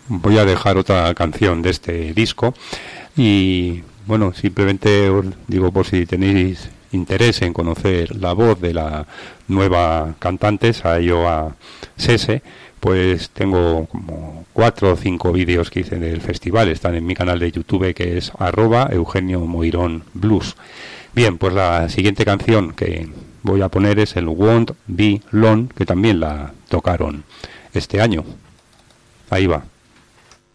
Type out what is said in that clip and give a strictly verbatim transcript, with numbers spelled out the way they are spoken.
voy a dejar otra canción de este disco y bueno, simplemente os digo, por si tenéis interés en conocer la voz de la nueva cantante Sayoa Sese, pues tengo como cuatro o cinco vídeos que hice del festival, están en mi canal de YouTube, que es arroba Eugenio Moirón Blues. Bien, pues la siguiente canción que voy a poner es el Won't Be Long, que también la tocaron este año. Ahí va.